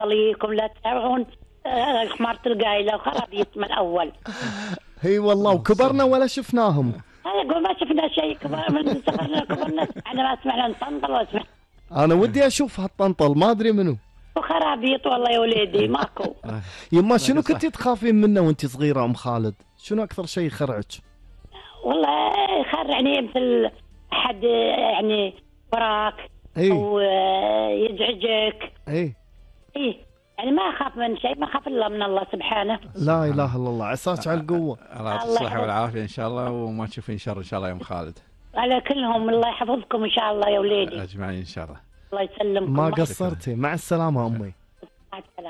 عليكم لا تسرعون حمارة القايلة وخرابيط من أول. هي والله وكبرنا ولا شفناهم. يقول ما شفنا شيء، كبر من صغرنا كبرنا، احنا ما سمعنا نطنطل واسمع. انا ودي اشوف هالطنطل ما ادري منو. وخرابيط والله يا وليدي ماكو. يما شنو كنتي تخافين منه وانت صغيره ام خالد؟ شنو اكثر شيء يخرعك؟ والله يخرعني مثل حد يعني وراك او يزعجك. اي يعني ما اخاف من شيء، ما اخاف الا من الله سبحانه. لا اله الا الله، عساك على القوه. الله يعطيك الصحه والعافيه ان شاء الله، وما تشوفين شر ان شاء الله يا ام خالد. على كلهم الله يحفظكم ان شاء الله يا وليدي اجمعين ان شاء الله. الله يسلمكم. ما قصرتي، مع السلامه امي. مع السلامه.